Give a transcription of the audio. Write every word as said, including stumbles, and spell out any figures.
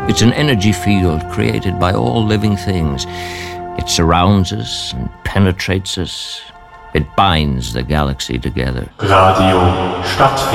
It's an energy field created by all living things. It surrounds us and penetrates us. It binds the galaxy together. Radio Stadtfilter.